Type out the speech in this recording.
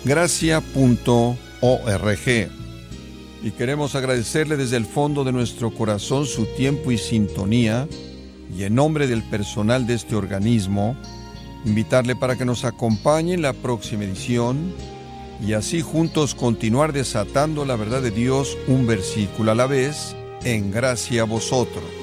gracia.org. Y queremos agradecerle desde el fondo de nuestro corazón su tiempo y sintonía, y en nombre del personal de este organismo, invitarle para que nos acompañe en la próxima edición y así juntos continuar desatando la verdad de Dios un versículo a la vez, en gracia a vosotros.